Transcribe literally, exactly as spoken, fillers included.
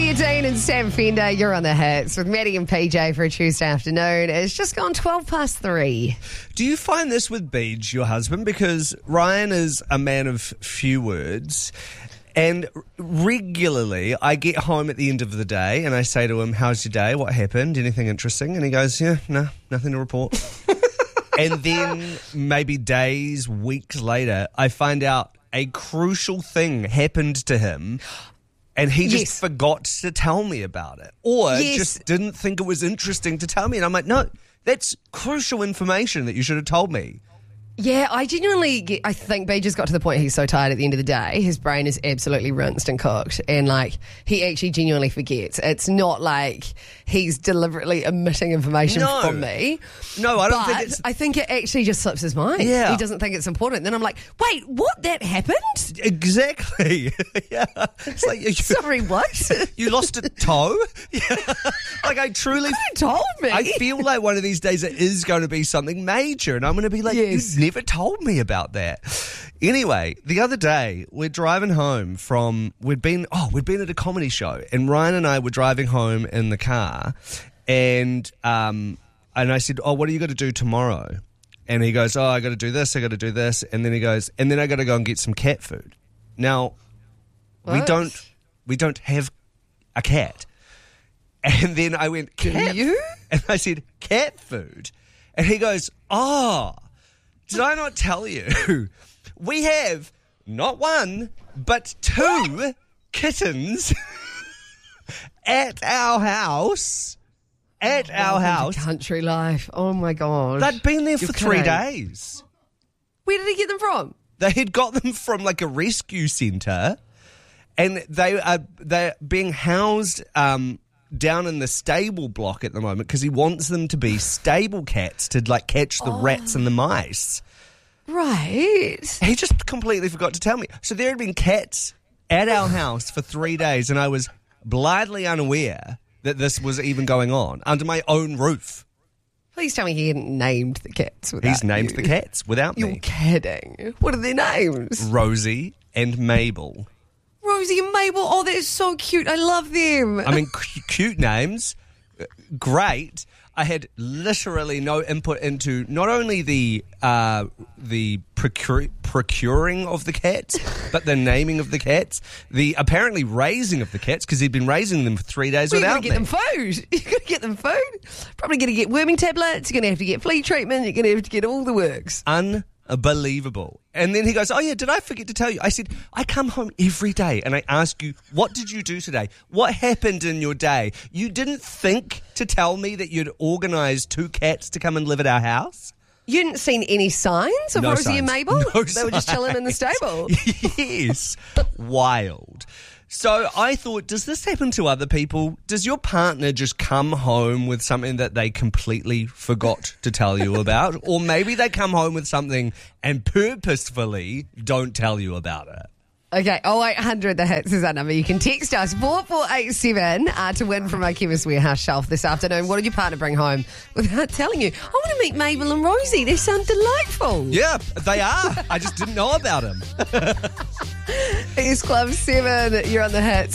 Olivia Dean and Sam Fender, you're on the hits with Maddie and P J for a Tuesday afternoon. It's just gone twelve past three. Do you find this with Beej, your husband? Because Ryan is a man of few words, and regularly I get home at the end of the day and I say to him, how's your day? What happened? Anything interesting? And he goes, yeah, no, nothing to report. And then maybe days, weeks later, I find out a crucial thing happened to him. And he just Yes. forgot to tell me about it. Or Yes. just didn't think it was interesting to tell me. And I'm like, no, that's crucial information that you should have told me. Yeah, I genuinely get, I think Beej just got to the point he's so tired at the end of the day. His brain is absolutely rinsed and cooked. And, like, he actually genuinely forgets. It's not like he's deliberately omitting information No. from me. No, I don't but think it's... I think it actually just slips his mind. Yeah. He doesn't think it's important. Then I'm like, wait, what? That happened? Exactly. Yeah. It's like you, Sorry, what? you lost a toe? Yeah. Like, I truly... You told me. I feel like one of these days it is going to be something major, and I'm going to be like, Yes. you never told me about that. Anyway, the other day we're driving home from we'd been oh we'd been at a comedy show, and Ryan and I were driving home in the car, and um and I said, oh, what are you going to do tomorrow? And he goes, oh, I got to do this, I got to do this, and then he goes, and then I got to go and get some cat food. Now we What? don't we don't have a cat. And then I went, cat? you? And I said, cat food? And he goes, oh, did I not tell you? We have not one, but two kittens at our house. At our Welcome to house. country life. Oh, my God. They'd been there for You're three kidding. days. Where did he get them from? They had got them from like a rescue centre, and they are they're being housed um, down in the stable block at the moment because he wants them to be stable cats to like catch the rats and the mice. Right. He just completely forgot to tell me. So there had been cats at our house for three days, and I was blithely unaware that this was even going on under my own roof. Please tell me he hadn't named the cats without He's named you. the cats without You're me. kidding. What are their names? Rosie and Mabel. Rosie and Mabel. Oh, they're so cute. I love them. I mean, c- cute names, uh, great. I had literally no input into not only the uh, the procure- procuring of the cats, but the naming of the cats, the apparently raising of the cats, because he'd been raising them for three days Well, you're without going to me. get them food. You're going to get them food. Probably going to get worming tablets. You're going to have to get flea treatment. You're going to have to get all the works. Unbelievable. And then he goes, oh yeah, did I forget to tell you? I said, I come home every day and I ask you, what did you do today? What happened in your day? You didn't think to tell me that you'd organised two cats to come and live at our house? You hadn't seen any signs of No Rosie signs. and Mabel? No They were just chilling in the stable. Yes. Wild. So I thought, does this happen to other people? Does your partner just come home with something that they completely forgot to tell you about? Or maybe they come home with something and purposefully don't tell you about it. Okay, oh eight hundred, the hits is our number. You can text us four four eight seven uh, to win from our Chemist Warehouse shelf this afternoon. What did your partner bring home without telling you? I want to meet Mabel and Rosie. They sound delightful. Yeah, they are. I just didn't know about them. It's Club seven. You're on the hits.